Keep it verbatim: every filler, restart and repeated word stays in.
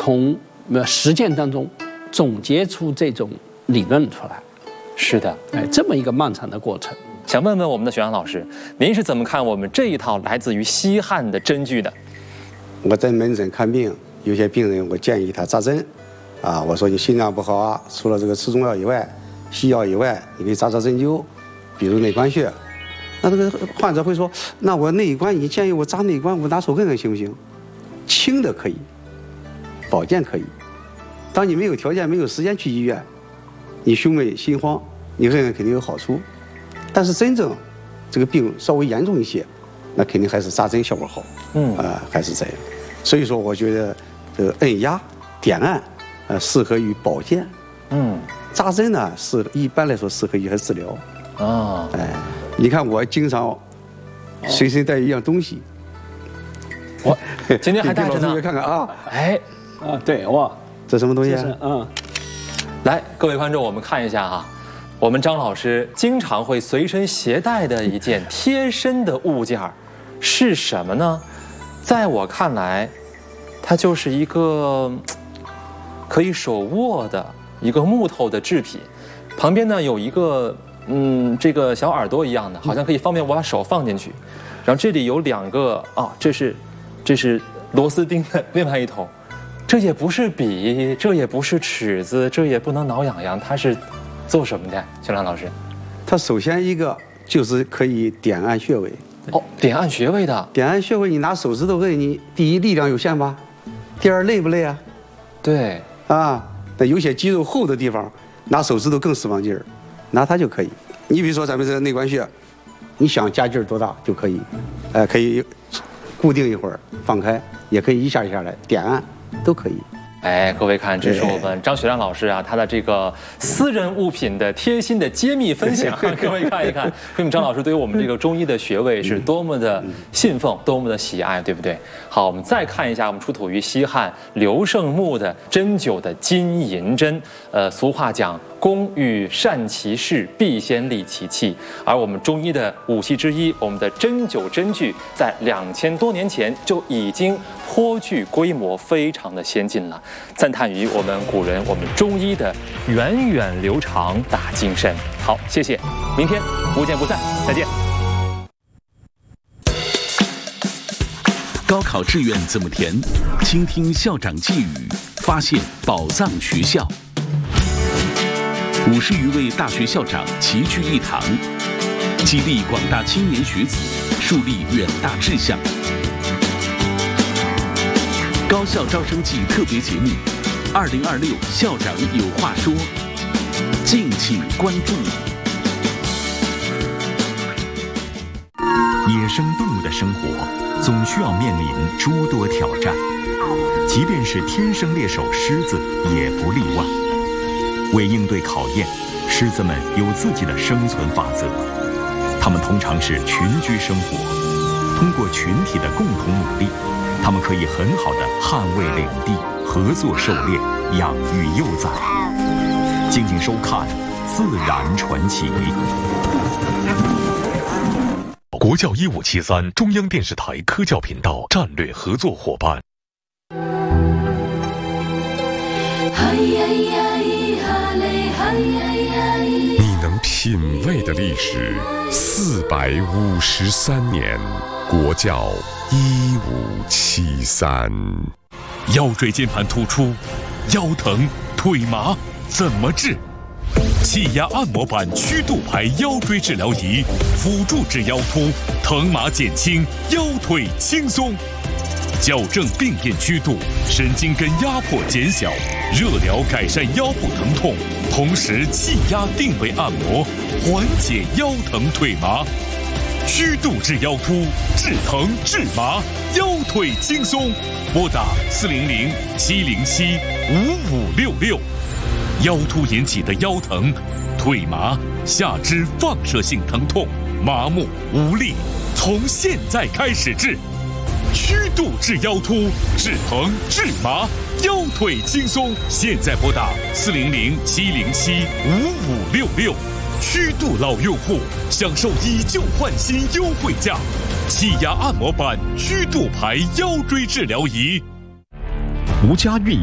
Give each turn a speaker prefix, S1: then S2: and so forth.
S1: 从实践当中总结出这种理论出来。
S2: 是的，
S1: 哎，这么一个漫长的过程。
S2: 想问问我们的许阳老师，您是怎么看我们这一套来自于西汉的针具的？
S3: 我在门诊看病，有些病人我建议他扎针，啊，我说你心脏不好啊，除了这个吃中药以外，西药以外，你可以扎扎针灸，比如内关穴。那这个患者会说，那我内关，你建议我扎内关，我拿手看看行不行？轻的可以，保健可以。当你没有条件、没有时间去医院，你胸闷心慌，你看看肯定有好处。但是真正这个病稍微严重一些，那肯定还是扎针效果好。嗯，啊、呃，还是这样。所以说，我觉得这个按压、点按，呃，适合于保健。嗯，扎针呢，是一般来说适合于还治疗。啊，哎，你看我经常随身带一样东西。
S2: 我今天还带着呢，
S3: 看看啊，
S1: 哎，啊，对，哇，
S3: 这什么东西啊？
S1: 嗯，
S2: 来，各位观众，我们看一下啊，我们张老师经常会随身携带的一件贴身的物件是什么呢？在我看来，它就是一个可以手握的一个木头的制品，旁边呢有一个嗯这个小耳朵一样的，好像可以方便我把手放进去。然后这里有两个啊，这是这是螺丝钉的另外一头，这也不是笔，这也不是尺子，这也不能挠痒痒，它是做什么的？小梁老师，
S3: 它首先一个就是可以点按穴位。
S2: 哦，点按穴位的，
S3: 点按穴位，你拿手指头摁，你第一力量有限吧，第二累不累啊？
S2: 对，
S3: 啊，那有些肌肉厚的地方，拿手指头更使往劲儿，拿它就可以。你比如说咱们这个内关穴，你想加劲儿多大就可以，呃，可以固定一会儿，放开，也可以一下一下来点按，都可以。
S2: 哎，各位看，这是我们张雪亮老师啊，他的这个私人物品的贴心的揭秘分享，各位看一看，说明张老师对于我们这个中医的穴位是多么的信奉，多么的喜爱，对不对？好，我们再看一下我们出土于西汉刘胜墓的针灸的金银针，呃，俗话讲，工欲善其事，必先利其器。而我们中医的武器之一，我们的针灸针具，在两千多年前就已经颇具规模，非常的先进了。赞叹于我们古人，我们中医的源远流长大精深。好，谢谢，明天不见不散，再见。
S4: 高考志愿怎么填？倾听校长寄语，发现宝藏学校。五十余位大学校长齐聚一堂，激励广大青年学子树立远大志向。高校招生季特别节目，二零二六校长有话说，敬请关注。
S5: 野生动物的生活总需要面临诸多挑战，即便是天生猎手狮子也不例外。为应对考验，狮子们有自己的生存法则，它们通常是群居生活，通过群体的共同努力，它们可以很好地捍卫领地，合作狩猎，养育幼崽。敬请收看《自然传奇》。
S6: 国教一五七三，中央电视台科教频道战略合作伙伴。
S7: 你能品味的历史四百五十三年，国教一五七三。
S6: 腰椎间盘突出，腰疼腿麻怎么治？气压按摩板曲度牌腰椎治疗仪，辅助治腰突，疼麻减轻，腰腿轻松。矫正病变曲度，神经根压迫减小，热疗改善腰部疼痛，同时气压定位按摩，缓解腰疼腿麻。曲度治腰突，治疼治麻，腰腿轻松。拨打四零零七零七五五六六。腰突引起的腰疼、腿麻、下肢放射性疼痛、麻木、无力，从现在开始治。曲度治腰突，治疼治麻，腰腿轻松。现在拨打四零零七零七五五六六。曲度老用户享受以旧换新优惠价，气压按摩板曲度牌腰椎治疗仪。
S7: 吴家运